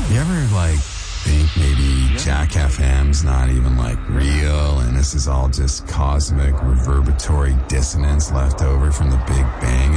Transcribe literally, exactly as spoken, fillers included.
You ever, like, think maybe Jack F M's not even, like, real, and this is all just cosmic reverberatory dissonance left over from the Big Bang?